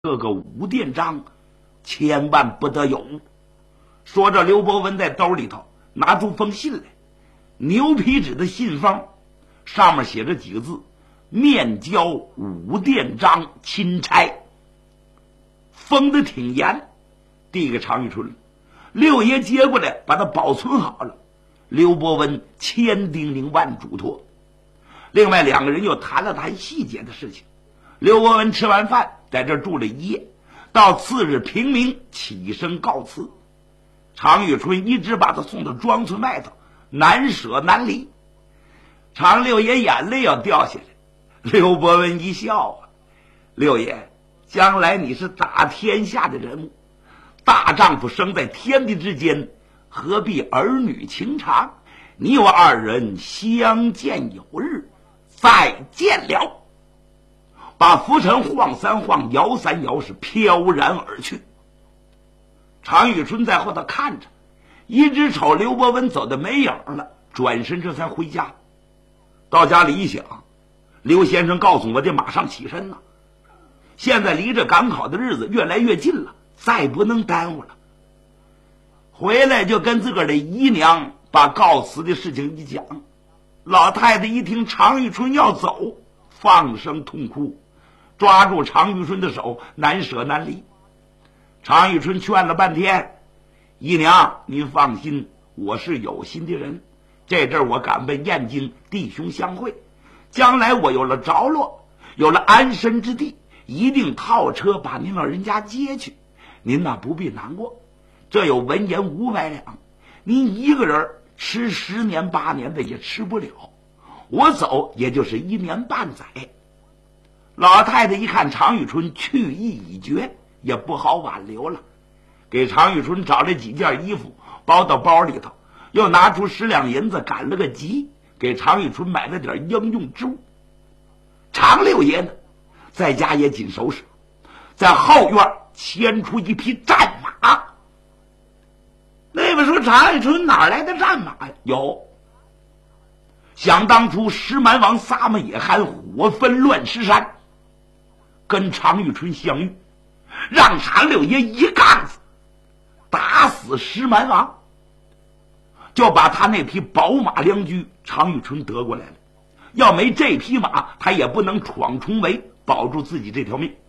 这个武殿章千万不得有。说着，刘伯温在兜里头拿出封信来，牛皮纸的信封，上面写着几个字：面交武殿章钦差。封得挺严，递给常遇春。六爷接过来，把它保存好了。刘伯温千叮咛万嘱托。另外两个人又谈了谈细节的事情。刘伯温吃完饭在这住了一夜，到次日平明起身告辞。常遇春一直把他送到庄村外头，难舍难离。常六爷眼泪要掉下来。刘伯温一笑啊，六爷，将来你是打天下的人物，大丈夫生在天地之间，何必儿女情长？你我二人相见有日，再见了。把浮尘晃三晃，摇三摇，是飘然而去。常遇春在后头看着，一直瞅刘伯温走的没影了，转身这才回家。到家里一想，刘先生告诉我得马上起身了，现在离着赶考的日子越来越近了，再不能耽误了。回来就跟自个儿的姨娘把告辞的事情一讲。老太太一听常遇春要走，放声痛哭，抓住常遇春的手，难舍难离。常遇春劝了半天，姨娘您放心，我是有心的人，这阵我赶奔燕京，弟兄相会，将来我有了着落，有了安身之地，一定套车把您老人家接去，您哪不必难过。这有文银500两，您一个人吃10年8年的也吃不了，我走也就是1年半载。老太太一看常遇春去意已决，也不好挽留了，给常遇春找了几件衣服包到包里头，又拿出10两银子赶了个集，给常遇春买了点应用之物。常六爷呢，在家也紧收拾，在后院牵出一匹战马。那边说常遇春哪来的战马呀？有，想当初石蛮王撒么野汉火焚乱石山，跟常遇春相遇，让常六爷一杠子打死石蛮王，就把他那匹宝马良驹常遇春得过来了。要没这匹马，他也不能闯重围，保住自己这条命。